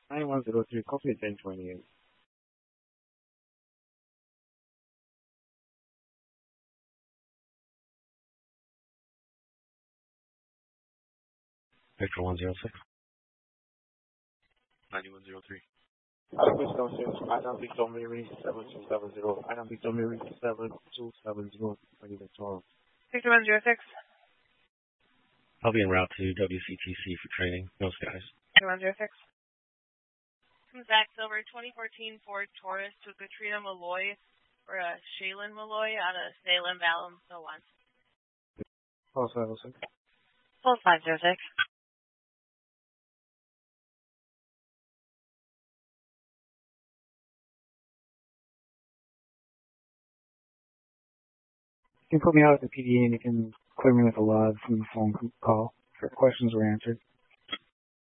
9103, coffee at 1028. Victor 106. 9103. Item Victor Mary 7270. Item Victor Mary 7270. Victor 106. I'll be en route to WCTC for training. No skies. Victor 106. Zach Silver, 2014 Ford Taurus to Katrina Malloy or Shaylin Malloy out of Salem, Valum, so on. Pulse 506. Pulse 506. You can put me out at the PD and you can clear me with a log from the phone call. Questions were answered.